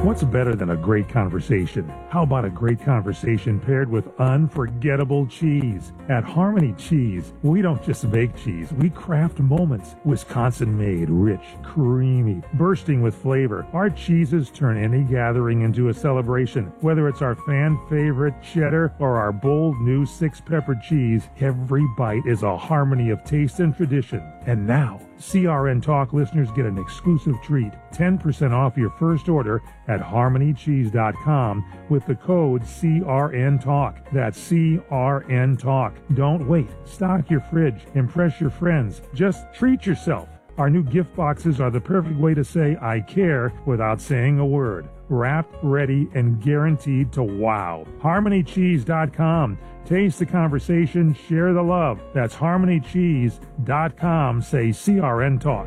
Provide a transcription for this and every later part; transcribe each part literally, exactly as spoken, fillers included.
What's better than a great conversation? How about a great conversation paired with unforgettable cheese? At Harmony Cheese, we don't just make cheese, we craft moments. Wisconsin-made, rich, creamy, bursting with flavor. Our cheeses turn any gathering into a celebration. Whether it's our fan-favorite cheddar or our bold new six-pepper cheese, every bite is a harmony of taste and tradition. And now, C R N Talk listeners get an exclusive treat, ten percent off your first order at harmony cheese dot com with the code C R N Talk. That's C R N Talk. Don't wait. Stock your fridge. Impress your friends. Just treat yourself. Our new gift boxes are the perfect way to say I care without saying a word. Wrapped, ready, and guaranteed to wow. harmony cheese dot com. Taste the conversation, share the love. That's harmony cheese dot com. Say C R N Talk.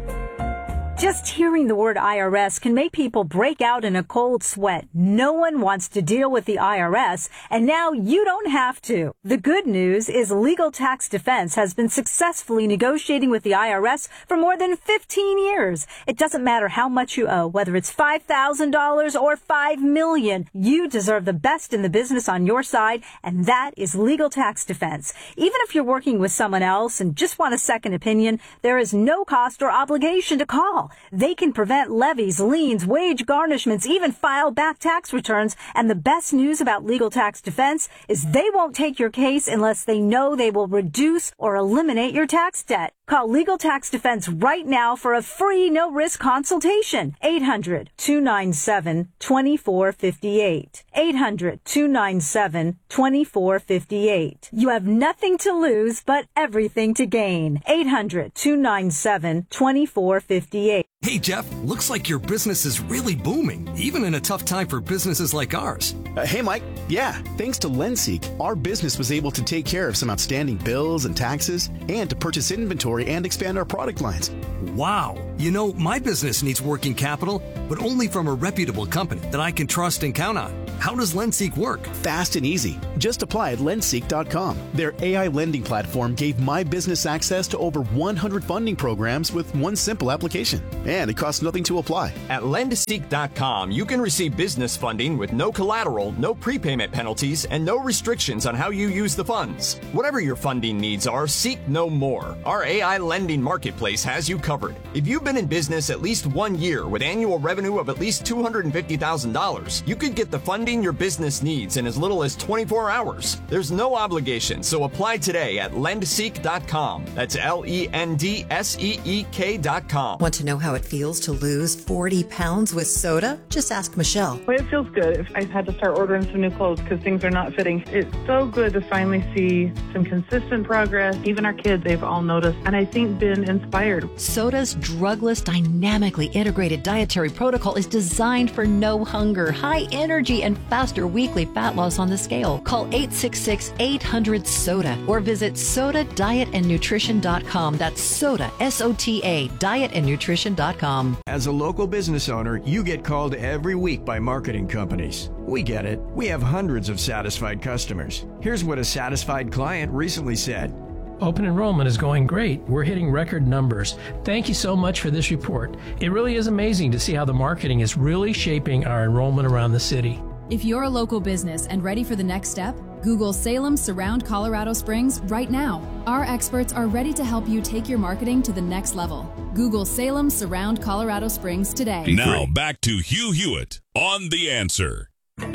Just hearing the word I R S can make people break out in a cold sweat. No one wants to deal with the I R S, and now you don't have to. The good news is Legal Tax Defense has been successfully negotiating with the I R S for more than fifteen years. It doesn't matter how much you owe, whether it's five thousand dollars or five million dollars. You deserve the best in the business on your side, and that is Legal Tax Defense. Even if you're working with someone else and just want a second opinion, there is no cost or obligation to call. They can prevent levies, liens, wage garnishments, even file back tax returns. And the best news about Legal Tax Defense is they won't take your case unless they know they will reduce or eliminate your tax debt. Call Legal Tax Defense right now for a free no-risk consultation. eight hundred, two nine seven, two four five eight. eight hundred, two nine seven, two four five eight. You have nothing to lose but everything to gain. eight hundred, two nine seven, two four five eight. Hey, Jeff, looks like your business is really booming, even in a tough time for businesses like ours. Uh, hey, Mike. Yeah, thanks to Lenseek, our business was able to take care of some outstanding bills and taxes and to purchase inventory and expand our product lines. Wow. You know, my business needs working capital, but only from a reputable company that I can trust and count on. How does Lenseek work? Fast and easy. Just apply at lenseek dot com. Their A I lending platform gave my business access to over one hundred funding programs with one simple application. And it costs nothing to apply. At lenseek dot com, you can receive business funding with no collateral, no prepayment penalties, and no restrictions on how you use the funds. Whatever your funding needs are, seek no more. Our A I lending marketplace has you covered. If you've been in business at least one year with annual revenue of at least two hundred fifty thousand dollars, you could get the funding your business needs in as little as twenty-four hours. There's no obligation, so apply today at lenseek dot com. That's L E N D S E E K dot com. Want to know how it feels to lose forty pounds with soda? Just ask Michelle. Well, it feels good. I've had to start ordering some new clothes because things are not fitting. It's so good to finally see some consistent progress. Even our kids, they've all noticed, and I think been inspired. Soda's drugless, dynamically integrated dietary protocol is designed for no hunger, high energy, and faster weekly fat loss on the scale. Call eight six six, eight hundred, SODA or visit soda diet and nutrition dot com. That's SOTA, S O T A, diet and nutrition dot com. As a local business owner, you get called every week by marketing companies. We get it. We have hundreds of satisfied customers. Here's what a satisfied client recently said. Open enrollment is going great. We're hitting record numbers. Thank you so much for this report. It really is amazing to see how the marketing is really shaping our enrollment around the city. If you're a local business and ready for the next step, Google Salem Surround Colorado Springs right now. Our experts are ready to help you take your marketing to the next level. Google Salem Surround Colorado Springs today. Now back to Hugh Hewitt on The Answer.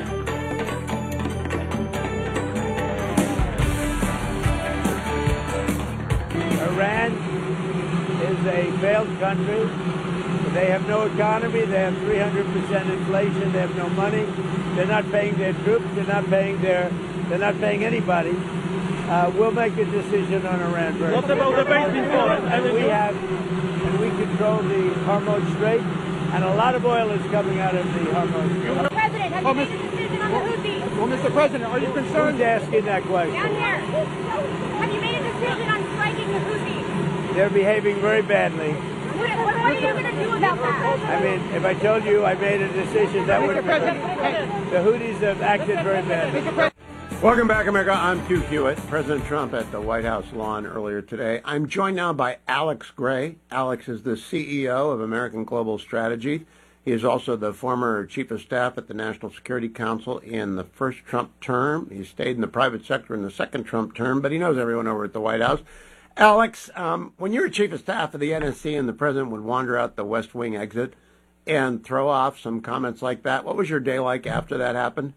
Iran is a failed country. They have no economy. They have three hundred percent inflation. They have no money. They're not paying their troops. They're not paying their. They're not paying anybody. Uh, we'll make a decision on Iran very soon. And we have, and we control the Hormuz Strait, and a lot of oil is coming out of the Hormuz Strait. Mister President, have you made a decision on the Houthis? Well, Mister President, are you concerned? Who's asking that question? Down here. Have you made a decision on striking the Houthis? They're behaving very badly. What, what, what are you going to do about that? I mean, if I told you I made a decision, that would have been... The Houthis have acted very badly. Welcome back, America. I'm Hugh Hewitt. President Trump at the White House lawn earlier today. I'm joined now by Alex Gray. Alex is the C E O of American Global Strategy. He is also the former chief of staff at the National Security Council in the first Trump term. He stayed in the private sector in the second Trump term, but he knows everyone over at the White House. Alex, um, when you were chief of staff of the N S C and the president would wander out the West Wing exit and throw off some comments like that, what was your day like after that happened?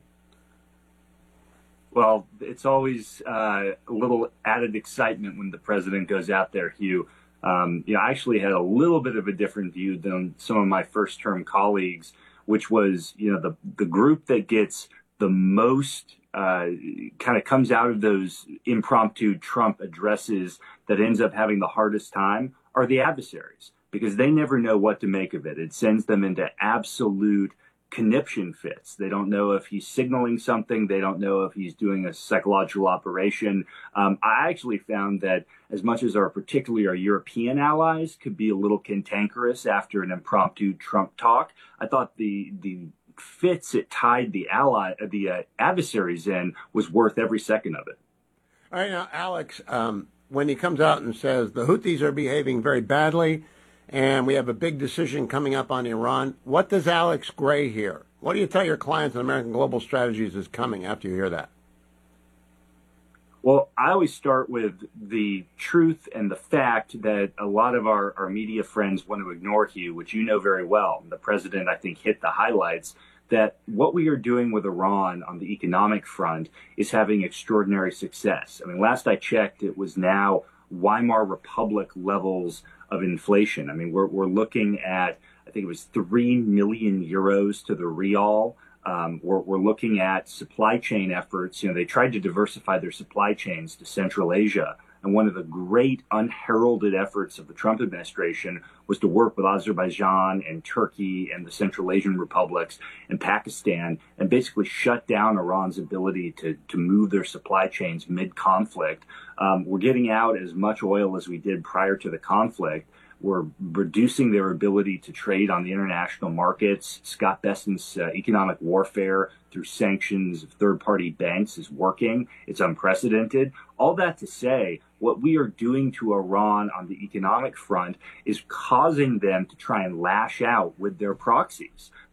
Well, it's always uh, a little added excitement when the president goes out there, Hugh. Um, you know, I actually had a little bit of a different view than some of my first-term colleagues, which was, you know, the the group that gets the most uh, kind of comes out of those impromptu Trump addresses that ends up having the hardest time are the adversaries, because they never know what to make of it. It sends them into absolute conniption fits. They don't know if he's signaling something. They don't know if he's doing a psychological operation. Um, I actually found that as much as our, particularly our European allies, could be a little cantankerous after an impromptu Trump talk, I thought the the fits it tied the ally, the uh, adversaries in was worth every second of it. All right, now, Alex, um, when he comes out and says the Houthis are behaving very badly, and we have a big decision coming up on Iran, what does Alex Gray hear? What do you tell your clients on American Global Strategies is coming after you hear that? Well, I always start with the truth and the fact that a lot of our, our media friends want to ignore, Hugh, which you know very well. The president, I think, hit the highlights that what we are doing with Iran on the economic front is having extraordinary success. I mean, last I checked, it was now Weimar Republic levels of inflation. I mean, we're we're looking at, I think it was three million euros to the rial. Um, we're, we're looking at supply chain efforts. You know, they tried to diversify their supply chains to Central Asia. And one of the great unheralded efforts of the Trump administration was to work with Azerbaijan and Turkey and the Central Asian republics and Pakistan and basically shut down Iran's ability to, to move their supply chains mid-conflict. Um, we're getting out as much oil as we did prior to the conflict. We're reducing their ability to trade on the international markets. Scott Bessent's uh, economic warfare through sanctions of third-party banks is working. It's unprecedented. All that to say, what we are doing to Iran on the economic front is causing them to try and lash out with their proxies.